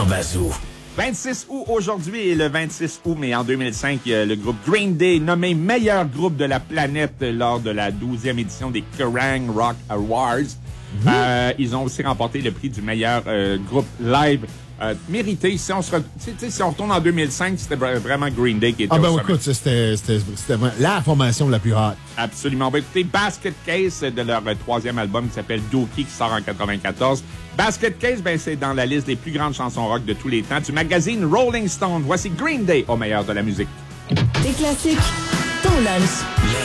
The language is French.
Bazou. 26 août aujourd'hui et le 26 août, mais en 2005, il y a le groupe Green Day nommé meilleur groupe de la planète lors de la 12e édition des Kerrang Rock Awards. Ils ont aussi remporté le prix du meilleur groupe live mérité. Si on retourne en 2005, c'était vraiment Green Day qui était au sommet. Écoute, c'était la formation la plus hot. Absolument. On va écouter Basket Case de leur troisième album qui s'appelle Dookie, qui sort en 94. Basket Case, c'est dans la liste des plus grandes chansons rock de tous les temps du magazine Rolling Stone. Voici Green Day au meilleur de la musique. Des classiques, ton lunch.